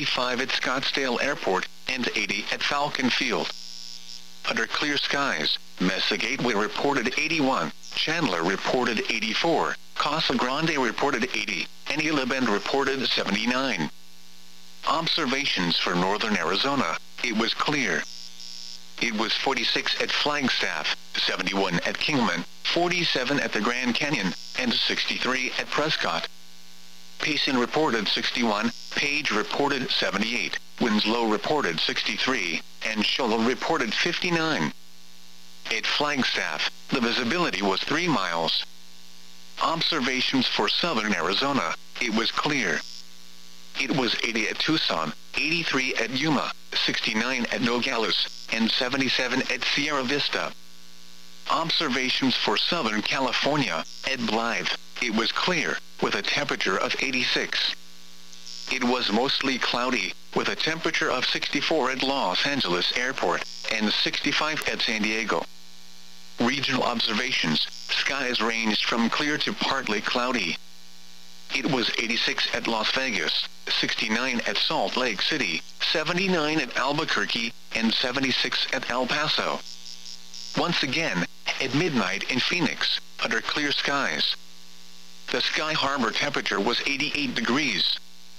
75 at Scottsdale Airport, and 80 at Falcon Field. Under clear skies, Mesa Gateway reported 81, Chandler reported 84, Casa Grande reported 80, and Isla Bend reported 79. Observations for northern Arizona: it was clear. It was 46 at Flagstaff, 71 at Kingman, 47 at the Grand Canyon, and 63 at Prescott. Payson reported 61, Page reported 78, Winslow reported 63, and Shola reported 59. At Flagstaff, the visibility was 3 miles. Observations for southern Arizona: it was clear. It was 80 at Tucson, 83 at Yuma, 69 at Nogales, and 77 at Sierra Vista. Observations for Southern California: at Blythe, it was clear, with a temperature of 86. It was mostly cloudy, with a temperature of 64 at Los Angeles Airport, and 65 at San Diego. Regional observations: skies ranged from clear to partly cloudy. It was 86 at Las Vegas, 69 at Salt Lake City, 79 at Albuquerque, and 76 at El Paso. Once again, at midnight in Phoenix, under clear skies, the Sky Harbor temperature was 88 degrees.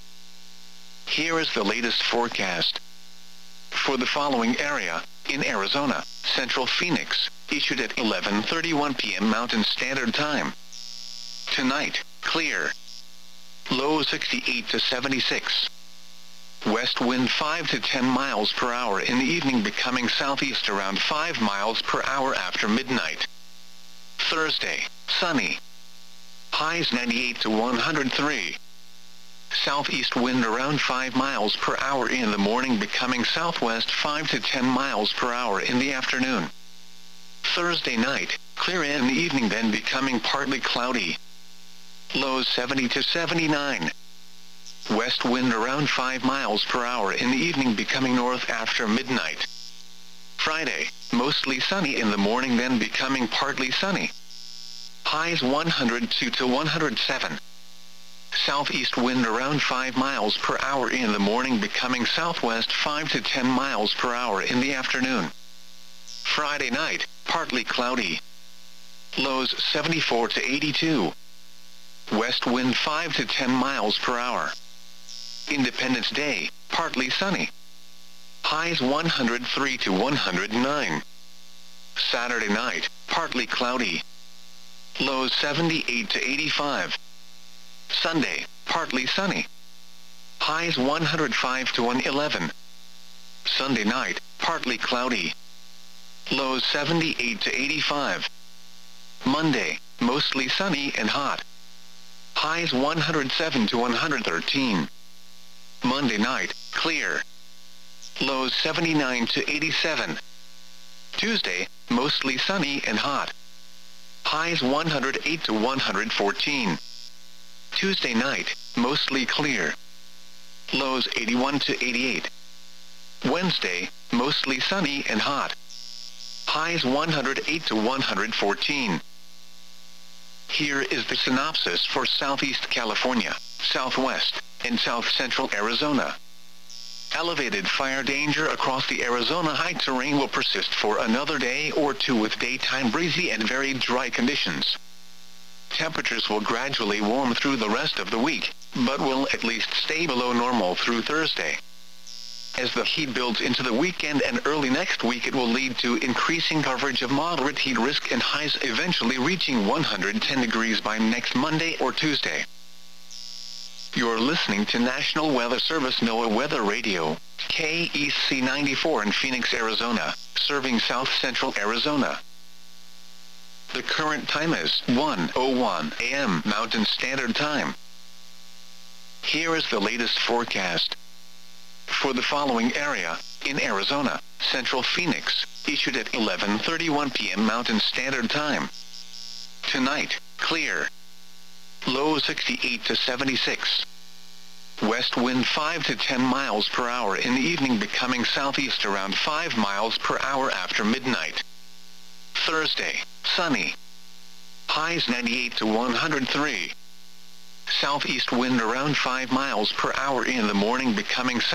Here is the latest forecast. For the following area, in Arizona, Central Phoenix, issued at 11:31 p.m. Mountain Standard Time. Tonight, clear. Low 68 to 76. West wind 5 to 10 miles per hour in the evening, becoming southeast around 5 miles per hour after midnight. Thursday, sunny. Highs 98 to 103. Southeast wind around 5 miles per hour in the morning, becoming southwest 5 to 10 miles per hour in the afternoon. Thursday night, clear in the evening, then becoming partly cloudy. Lows 70 to 79. West wind around 5 miles per hour in the evening, becoming north after midnight. Friday, mostly sunny in the morning, then becoming partly sunny. Highs 102 to 107. Southeast wind around 5 miles per hour in the morning, becoming southwest 5 to 10 miles per hour in the afternoon. Friday night, partly cloudy. Lows 74 to 82. West wind 5 to 10 miles per hour. Independence Day, partly sunny. Highs 103 to 109. Saturday night, partly cloudy. Lows 78 to 85. Sunday, partly sunny. Highs 105 to 111. Sunday night, partly cloudy. Lows 78 to 85. Monday, mostly sunny and hot. Highs 107 to 113. Monday night, clear. Lows 79 to 87. Tuesday, mostly sunny and hot. Highs 108 to 114. Tuesday night, mostly clear. Lows 81 to 88. Wednesday, mostly sunny and hot. Highs 108 to 114. Here is the synopsis for Southeast California, Southwest, and South Central Arizona. Elevated fire danger across the Arizona high terrain will persist for another day or two, with daytime breezy and very dry conditions. Temperatures will gradually warm through the rest of the week, but will at least stay below normal through Thursday. As the heat builds into the weekend and early next week, it will lead to increasing coverage of moderate heat risk and highs eventually reaching 110 degrees by next Monday or Tuesday. You're listening to National Weather Service NOAA Weather Radio, KEC 94 in Phoenix, Arizona, serving South Central Arizona. The current time is 1:01 a.m. Mountain Standard Time. Here is the latest forecast. For the following area, in Arizona, Central Phoenix, issued at 11:31 p.m. Mountain Standard Time. Tonight, clear. Low 68 to 76. West wind 5 to 10 miles per hour in the evening, becoming southeast around 5 miles per hour after midnight. Thursday, sunny. Highs 98 to 103. Southeast wind around 5 miles per hour in the morning, becoming